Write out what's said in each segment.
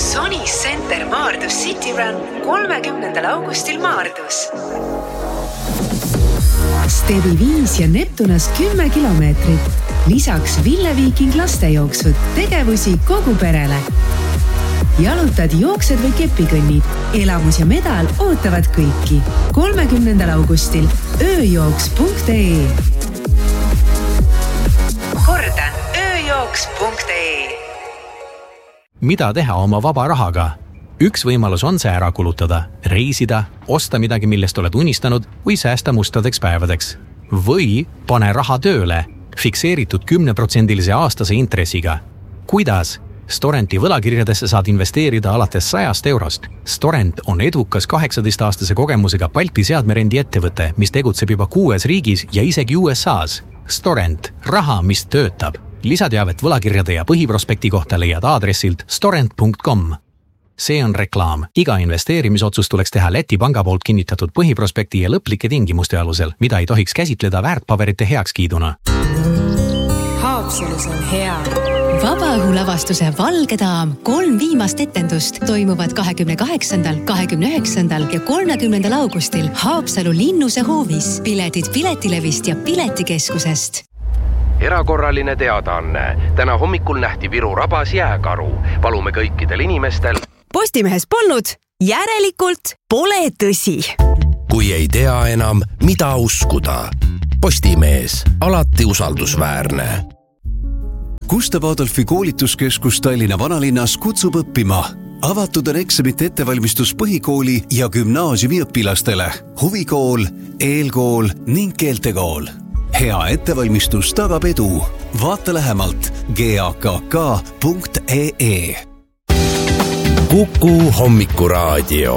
Sony Center Maardus City Run 30. augustil Maardus. Stebi 5 ja Neptunas 10 kilomeetrit. Lisaks Ville Viiking lastejooksud, tegevusi kogu perele. Jalutad, jooksed või kepikõnnid. Elamus ja medal ootavad kõiki. 30. augustil ööjooks.ee. Kordan, ööjooks.ee. Mida teha oma vaba rahaga? Üks võimalus on see ära kulutada, reisida, osta midagi, millest oled unistanud või säästa mustadeks päevadeks. Või pane raha tööle, fikseeritud 10% aastase intressiga. Kuidas? Storenti võlakirjadesse saad investeerida alates 100 eurost. Storent on edukas 18-aastase kogemusega Balti seadmerendi ettevõte, mis tegutseb juba 6 riigis ja isegi USAs. Storent, raha, mis töötab. Lisateavet võlakirjade ja põhiprospekti kohta leiad aadressilt storent.com. See on reklaam. Iga investeerimisotsus tuleks teha Läti panga poolt kinnitatud põhiprospekti ja lõplike tingimuste alusel, mida ei tohiks käsitleda väärtpaberite heakskiiduna. Haapsalus on hea. Vabaõhulavastuse Valge daam 3 viimast etendust toimuvad 28., 29. ja 30. augustil Haapsalu Linnuse hoovis. Piletid Piletilevist ja Piletikeskusest. Erakorraline teadaanne. Täna hommikul nähti Viru rabas jääkaru. Palume kõikidel inimestel. Postimehes polnud, järelikult pole tõsi. Kui ei tea enam, mida uskuda. Postimees, alati usaldusväärne. Gustav Adolfi koolituskeskus Tallinna vanalinnas kutsub õppima. Avatud on eksamite ettevalmistus põhikooli ja gümnaasiumi õpilastele. Huvikool, eelkool ning keeltekool. Hea ettevalmistus tagab edu. Vaata lähemalt gakk.ee. Kuku hommikuraadio.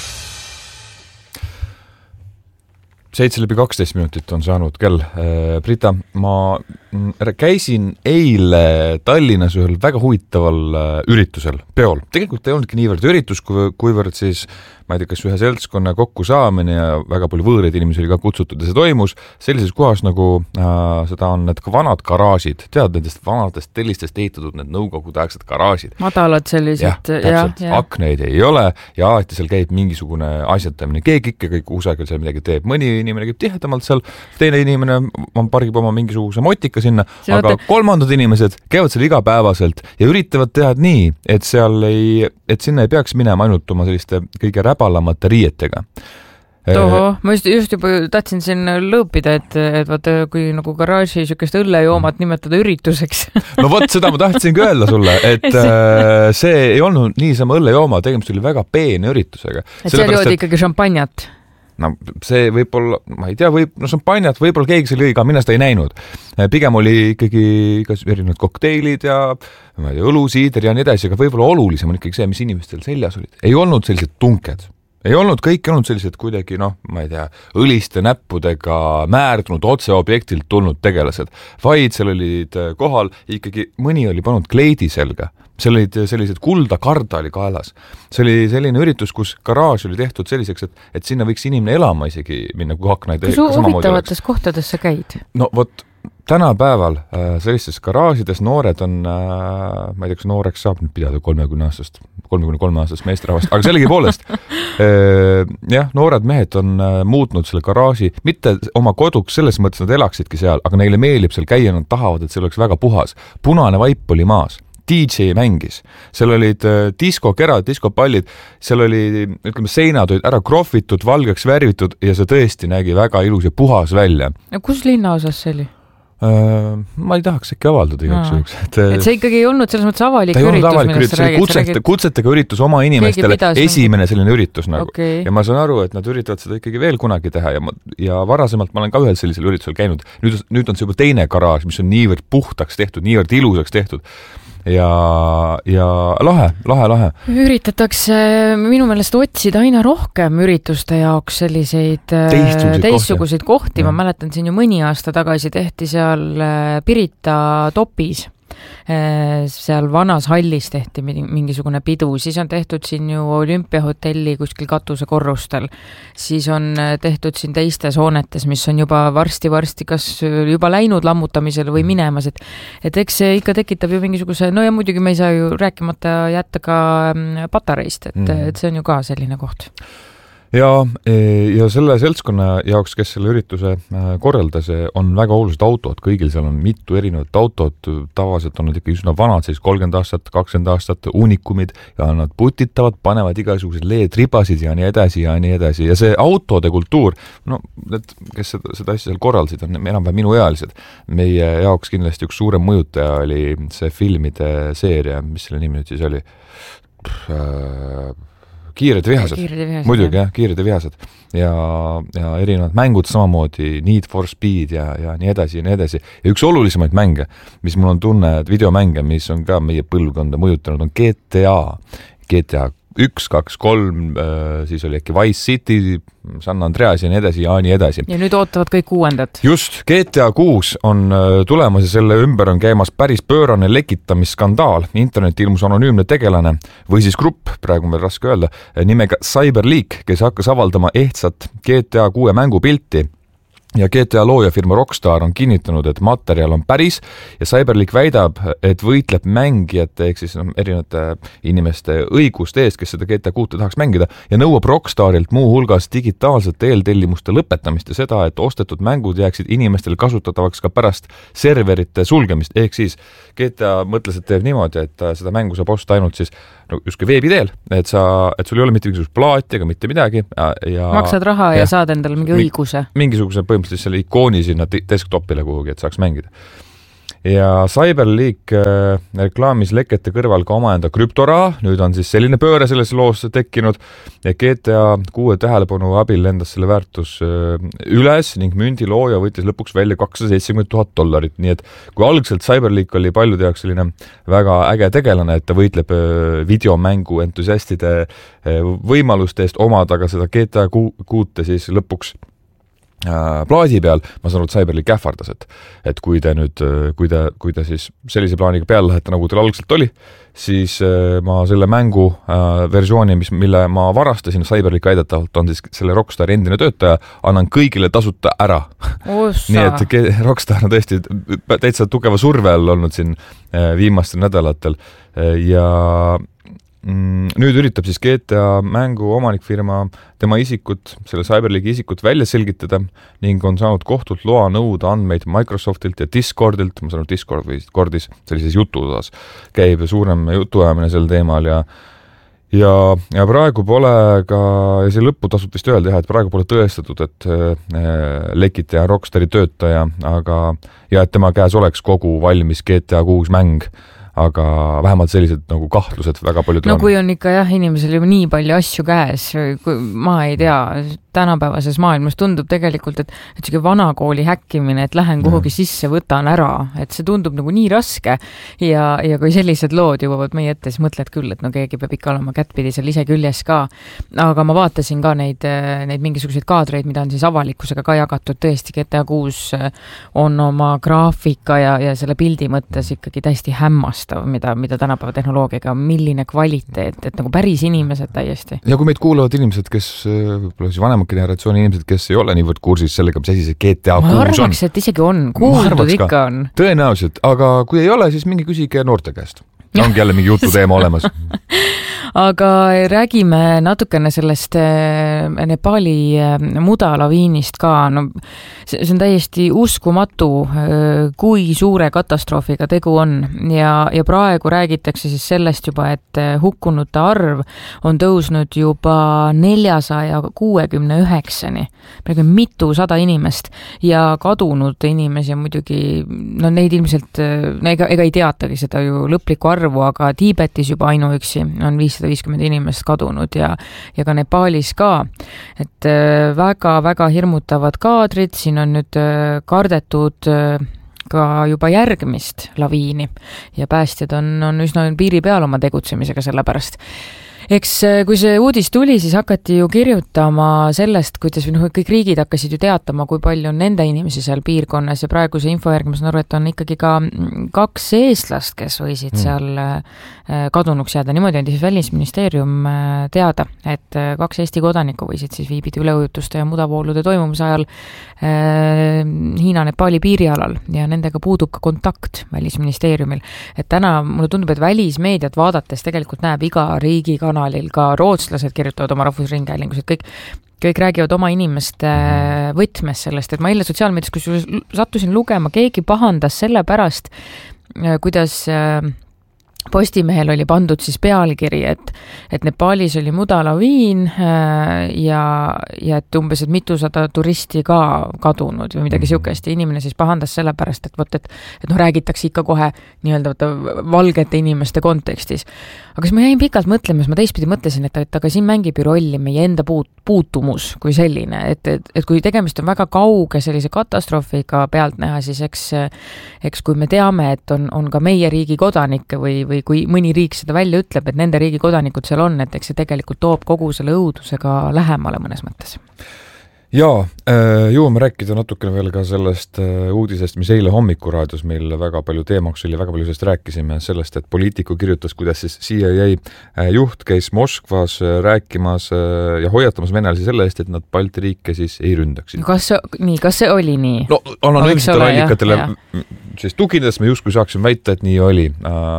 7:12 minutit on saanud kell. Brita, ma käisin eile Tallinnas ühel väga huvitaval üritusel, peol. Tegelikult ei olnudki niivõrd üritus, kuivõrd siis, ma ei tea, kas ühe seltskonna kokku saamine ja väga palju võõreid inimesi oli ka kutsutud ja see toimus sellises kohas, nagu seda on need vanad garaažid. Tead, nendest vanadest tellistest ehitatud need nõukogudeaegsed garaažid. Madalad sellised. Ja. Akneid ei ole ja alati seal käib mingisugune asjatamine. Keegi ikka kõik usagel seal midagi teeb. Mõni inimene käib tihedamalt seal, teine inimene pargib oma mingisuguse motika sinna, aga kolmandad inimesed käivad seal igapäevaselt ja üritavad teha nii, et sinna ei peaks minema ainult oma selliste kõige räbalamate riietega. Toho, ma just juba tahtsin siin lõõpida, et vaata, kui nagu garaaži sükest õllejoomat nimetada ürituseks. No vot, seda ma tahtsingi öelda sulle, et see ei olnud niisama õllejooma, tegemist oli väga peene üritusega. Et seal joodi ikkagi šampanjat? No see võib-olla, ma ei tea, šampanjat võib-olla keegi seal jõi, ka mina seda ei näinud. Pigem oli ikkagi erinevad kokteilid ja õlusiider ja nii edasi, aga võib-olla olulisem on ikkagi see, mis inimestel seljas olid. Ei olnud sellised tunked. Ei olnud sellised kuidagi, ma ei tea, õliste näppudega määrdunud otseobjektilt tulnud tegelased, vaid seal olid kohal ikkagi mõni oli pannud kleidi selga. Seal olid sellised kulda karda oli kaelas. See oli selline üritus, kus garaaž oli tehtud selliseks, et sinna võiks inimene elama isegi minna, kui aknaid ei samamoodi oleks. Kus huvitavates kohtades sa käid? No vot, tänapäeval sellistes garaažides noored on, ma ei tea, kas nooreks saab nüüd pidada 33-aastast meesterahvast, aga sellegi poolest, jah, noored mehed on muutnud selle garaaži, mitte oma koduks selles mõttes nad elaksidki seal, aga neile meeldib seal käia, nad tahavad, et see oleks väga puhas. Punane vaip oli maas. DJ mängis. Seal olid diskokerad, diskopallid, seal oli, ütleme, seinad olid ära krohvitud, valgeks värvitud ja see tõesti nägi väga ilus ja puhas välja. Ja kus linna osas see oli? Ma ei tahaks äkki avaldada igaks juhuks. Et see ikkagi ei olnud selles mõttes avalik üritus, kutsetega üritus oma inimestele, esimene selline üritus nagu. Okay. Ja ma saan aru, et nad üritavad seda ikkagi veel kunagi teha ja varasemalt ma olen ka ühel sellisel üritusel käinud. Nüüd on see juba teine garaaž, mis on niivõrd puhtaks tehtud, niivõrd ilusaks tehtud. Ja lahe. Üritatakse minu meelest otsida aina rohkem ürituste jaoks selliseid teistsuguseid kohti. Ma mäletan, siin ju mõni aasta tagasi tehti seal Pirita topis seal vanas hallis tehti mingisugune pidu, siis on tehtud siin ju Olümpiahotelli kuskil katusekorrustel, siis on tehtud siin teistes hoonetes, mis on juba varsti kas juba läinud lammutamisele või minemas, et eks see ikka tekitab ju mingisuguse, no ja muidugi me ei saa ju rääkimata jätta ka patareist, et see on ju ka selline koht. Ja selle seltskonna jaoks, kes selle ürituse korraldas, on väga olulised autod, kõigil seal on mitu erinevat autot, tavaliselt on nad ikka üsna vanad, 30 aastat, 20 aastat, unikumid ja nad putitavad, panevad igasuguseid LED-ribasid ja nii edasi. Ja see autode kultuur, no need, kes seda asja seal korraldasid, on enam-vähem minuealised. Meie jaoks kindlasti üks suurem mõjutaja oli see filmide seeria, mis selle nimi nüüd siis oli? Kiired ja vihased. Muidugi, jah, Kiired ja vihased. Ja erinevad mängud samamoodi, Need for Speed ja nii edasi. Ja üks olulisemaid mänge, mis mul on tunne, et videomänge, mis on ka meie põlvkonda mõjutanud, on GTA 1, 2, 3, siis oli äkki Vice City, San Andreas ja nii edasi. Ja nüüd ootavad kõik uuendat. Just, GTA 6 on tulemas ja selle ümber on käimas päris pöörane lekitamisskandaal. Internet ilmus anonüümne tegelane või siis grupp, praegu on veel raske öelda, nimega Cyberleak, kes hakkas avaldama ehtsat GTA 6 mängupilti. Ja GTA loojafirma Rockstar on kinnitanud, et materjal on päris ja Cyberleak väidab, et võitleb mängijate ehk siis erinevate inimeste õiguste eest, kes seda GTA 6 tahaks mängida ja nõuab Rockstarilt muu hulgas digitaalsete eeltellimuste lõpetamist ja seda, et ostetud mängud jääksid inimestel kasutatavaks ka pärast serverite sulgemist. Ehk siis GTA mõtles, et teeb niimoodi, et seda mängu saab osta ainult siis justkui veebi teel, et sul ei ole mitte mingisugust plaati ega mitte midagi. Ja maksad raha ja saad endale mingi õiguse. Mingisuguse põhimõtteliselt selle ikooni sinna desktopile kuhugi, et saaks mängida. Ja Cyberleak reklaamis lekete kõrval ka omaenda krüptoraha, nüüd on siis selline pööre selles loos tekkinud ja GTA 6 tähelepanu abil lendas selle väärtus üles ning mündi looja võttis lõpuks välja $270,000, nii et kui algselt Cyberleak oli paljude jaoks selline väga äge tegelane, et ta võitleb videomängu entusiastide võimaluste eest omada ka seda GTA 6 siis lõpuks plaadi peal, ma saan aru, et Cyberleak ähvardas, et kui te siis sellise plaaniga peale lähete, nagu teil algselt oli, siis ma selle mängu versiooni, mille ma varastasin Cyberleak väidetavalt on siis selle Rockstar endine töötaja, annan kõigile tasuta ära. Nii et Rockstar on tõesti täitsa tugeva surve all olnud siin viimastel nädalatel ja nüüd üritab siis GTA mängu omanikfirma tema isikut, selle Cyberleaki isikut välja selgitada ning on saanud kohtult loa nõuda andmeid Microsoftilt ja Discordilt, ma saan aru Discordis sellises jutuosas käib suurem jutuajamine sel teemal ja praegu pole ka, ja see lõppu tasub vist öelda, et praegu pole tõestatud, et lekitaja Rockstari töötaja, ja et tema käes oleks kogu valmis GTA 6 mäng, aga vähemalt sellised nagu kahtlused väga paljud on. Kui on ikka inimesel juba nii palju asju käes, ma ei tea, tänapäevases maailmas tundub tegelikult, et selline vanakooli häkkimine, et lähen kuhugi sisse, võtan ära, et see tundub nagu nii raske ja kui sellised lood jõuavad meie ette, siis mõtled küll, et no keegi peab ikka olema kättpidi seal ise küljes ka, aga ma vaatasin ka neid mingisuguseid kaadreid, mida on siis avalikkusega ka jagatud, tõesti GTA 6 on oma graafika ja selle pildi mõttes ikkagi täiesti hämmastav, mida tänapäeva tehnoloogiaga, milline kvaliteet, et nagu päris inimesed täiesti. Ja kui meid kuulavad inimesed, kes võib-olla siis vanemad generatsiooni inimesed, kes ei ole niivõrd kursis sellega, mis asi see GTA 6 on. Ma arvaks, et isegi on, kuuldud ikka on. Tõenäoliselt, aga kui ei ole, siis mingi küsige noorte käest. Ongi jälle mingi jututeema olemas. Aga räägime natukene sellest Nepali mudalaviinist ka. No, see on täiesti uskumatu, kui suure katastroofiga tegu on. Ja praegu räägitakse siis sellest juba, et hukkunute arv on tõusnud juba 469-ni. Praegu on mitusada inimest ja kadunud inimesi muidugi, no neid ilmselt, ega ei teatagi seda ju lõplikku arvu, aga Tiibetis juba ainuüksi on 550 inimest kadunud ja ka Nepaalis ka. Et väga-väga hirmutavad kaadrid, siin on nüüd kardetud ka juba järgmist laviini ja päästjad on üsna piiri peal oma tegutsemisega sellepärast. Eks kui see uudis tuli, siis hakati ju kirjutama sellest, kuidas kõik riigid hakkasid ju teatama, kui palju on nende inimesi seal piirkonnas ja praeguse info järgi ma saan aru, et on ikkagi ka 2 eestlast, kes võisid seal kadunuks jääda. Niimoodi on siis Välisministeerium teada, et 2 Eesti kodanikku võisid siis viibida üleujutuste ja mudavoolude toimumise ajal Hiina-Nepali piirialal ja nendega puudub ka kontakt Välisministeeriumil. Et täna mulle tundub, et välismeediat vaadates tegelikult näeb iga riigi kanalil, ka rootslased kirjutavad oma rahvusringhäälingus, et kõik räägivad oma inimeste võtmes sellest, et ma eile sotsiaalmeedias, kus sattusin lugema, keegi pahandas selle pärast, kuidas Postimehel oli pandud siis pealkiri, et Nepaalis oli mudalaviin ja et umbes et mitusada turisti ka kadunud või midagi siukest. Inimene siis pahandas selle pärast, et räägitakse ikka kohe nii-öelda valgete inimeste kontekstis. Aga siis ma jäin pikalt mõtlema, ma teistpidi mõtlesin, et aga siin mängib ju rolli meie enda puutumus kui selline, et kui tegemist on väga kauge sellise katastroofiga pealt näha, siis eks kui me teame, et on ka meie riigi kodanikke või kui mõni riik seda välja ütleb, et nende riigi kodanikud seal on, et eks see tegelikult toob kogu selle õudusega lähemale mõnes mõttes. Jaa, jõuame rääkida natukene veel ka sellest uudisest, mis eile hommikuraadios meil väga palju teemaks oli, väga palju sellest rääkisime, sellest, et poliitiku kirjutas, kuidas siis CIA juht käis Moskvas rääkimas ja hoiatamas venelasi selle eest, et nad Balti riike siis ei ründaks. Kas see oli nii? No, anonüümsetele allikatele siis tuginedes me justkui saaksime väita, et nii oli.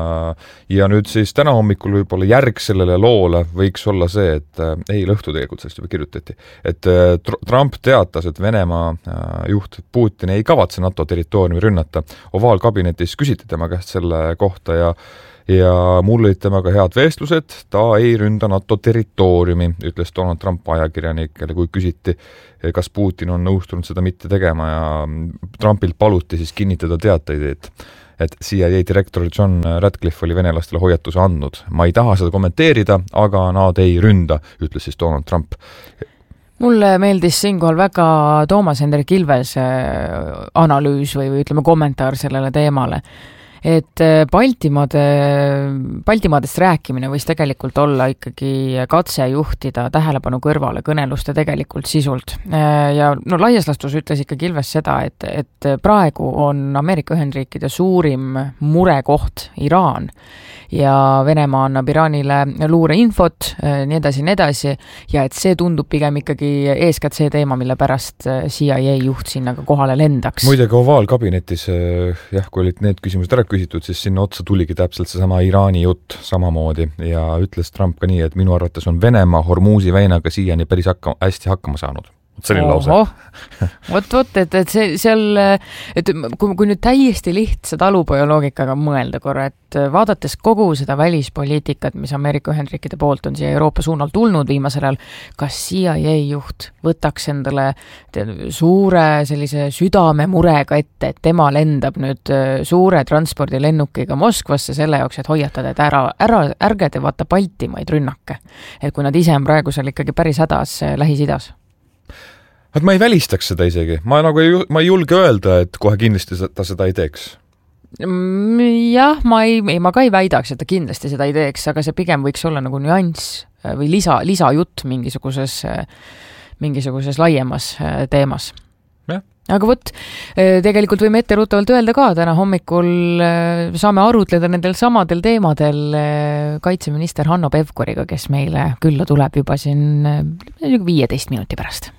Ja nüüd siis täna hommikul võib-olla järg sellele loole võiks olla see, et eile õhtu tegelikult sellest juba kirjutati, et Trump teatas, et Venemaa juht Putin ei kavatse NATO territooriumi rünnata. Ovaalkabinetis küsiti tema käest selle kohta ja mul olid temaga head vestlused, ta ei ründa NATO territooriumi, ütles Donald Trump ajakirjanikele, kui küsiti, kas Putin on nõustunud seda mitte tegema ja Trumpilt paluti siis kinnitada teateid, et CIA direktor John Radcliffe oli venelastele hoiatuse andnud. Ma ei taha seda kommenteerida, aga nad ei ründa, ütles siis Donald Trump. Mulle meeldis siinkohal väga Toomas Hendrik Ilvese analüüs või ütleme kommentaar sellele teemale, et Baltimaadest rääkimine võis tegelikult olla ikkagi katse juhtida tähelepanu kõrvale kõneluste tegelikult sisult. Ja laias laastus ütles ikkagi Ilves seda, et praegu on Ameerika Ühendriikide suurim murekoht Iraan ja Venemaa annab Iraanile luureinfot, nii edasi, ja et see tundub pigem ikkagi eeskätt see teema, mille pärast CIA juht sinna ka kohale lendaks. Muide ka ovaalkabinetis, kui olid need küsimused ära küsitud, siis sinna otsa tuligi täpselt seesama Iraani jutt samamoodi ja ütles Trump ka nii, et minu arvates on Venemaa Hormuzi väinaga siiani päris hästi hakkama saanud. Selline lause. Et see seal, et kui nüüd täiesti lihtsa talupoja-loogikaga mõelda korra, et vaadates kogu seda välispoliitikat, mis Ameerika Ühendriikide poolt on siia Euroopa suunal tulnud viimasel ajal, kas CIA juht võtaks endale suure sellise südame murega ette, et tema lendab nüüd suure transpordilennukiga Moskvasse selle jaoks, et hoiatada, et ärge te vaata Baltimaid rünnake. Et kui nad ise on praegu seal ikkagi päris hädas Lähis-Idas. Et ma ei välistaks seda isegi. Ma ei julge öelda, et kohe kindlasti ta seda ei teeks. Jah, ma ka ei väidaks, et ta kindlasti seda ei teeks, aga see pigem võiks olla nagu nüanss või lisajutt mingisuguses laiemas teemas. Ja. Aga tegelikult võime etteruttavalt öelda ka, täna hommikul saame arutleda nendel samadel teemadel kaitseminister Hanno Pevkuriga, kes meile külla tuleb juba siin 15 minuti pärast.